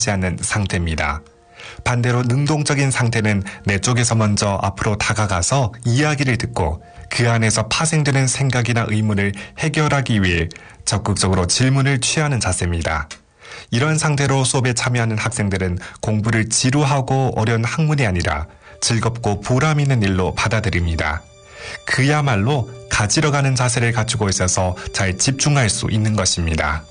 않는 상태입니다. 반대로 능동적인 상태는 내 쪽에서 먼저 앞으로 다가가서 이야기를 듣고 그 안에서 파생되는 생각이나 의문을 해결하기 위해 적극적으로 질문을 취하는 자세입니다. 이런 상태로 수업에 참여하는 학생들은 공부를 지루하고 어려운 학문이 아니라 즐겁고 보람 있는 일로 받아들입니다. 그야말로 가지러 가는 자세를 갖추고 있어서 잘 집중할 수 있는 것입니다.